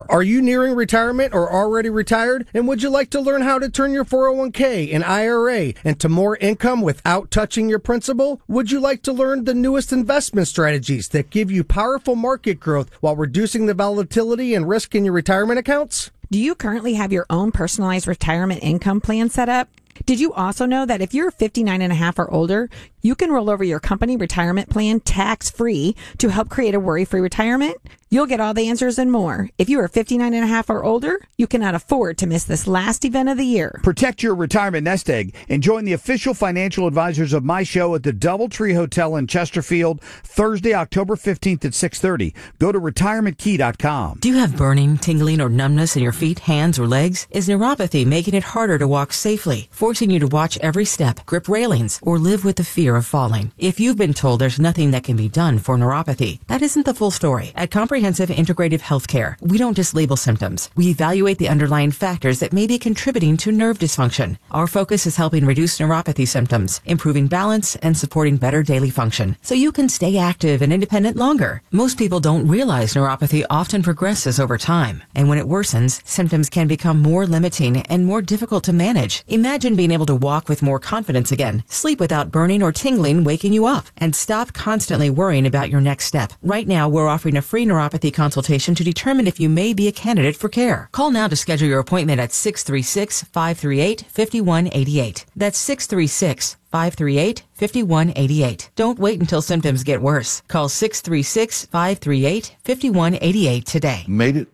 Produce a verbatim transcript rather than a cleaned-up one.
Are you nearing retirement or already retired? And would you like to learn how to turn your four oh one k and I R A into more income without touching your principal? Would you like to learn the newest investment strategies that give you powerful market growth while reducing the volatility and risk in your retirement accounts? Do you currently have your own personalized retirement income plan set up? Did you also know that if you're fifty-nine and a half or older, you can roll over your company retirement plan tax-free to help create a worry-free retirement? You'll get all the answers and more. If you are fifty-nine and a half or older, you cannot afford to miss this last event of the year. Protect your retirement nest egg and join the official financial advisors of my show at the DoubleTree Hotel in Chesterfield, Thursday, October fifteenth at six thirty. Go to retirement key dot com. Do you have burning, tingling, or numbness in your feet, hands, or legs? Is neuropathy making it harder to walk safely, forcing you to watch every step, grip railings, or live with the fear of falling? If you've been told there's nothing that can be done for neuropathy, that isn't the full story. At Comprehensive Integrative Healthcare, we don't just label symptoms. We evaluate the underlying factors that may be contributing to nerve dysfunction. Our focus is helping reduce neuropathy symptoms, improving balance, and supporting better daily function, so you can stay active and independent longer. Most people don't realize neuropathy often progresses over time, and when it worsens, symptoms can become more limiting and more difficult to manage. Imagine being able to walk with more confidence again, sleep without burning or tingling waking you up, and stop constantly worrying about your next step. Right now, we're offering a free neuropathy consultation to determine if you may be a candidate for care. Call now to schedule your appointment at six three six, five three eight, five one eight eight. That's six three six, five three eight, five one eight eight. Don't wait until symptoms get worse. Call six three six, five three eight, five one eight eight today. Made it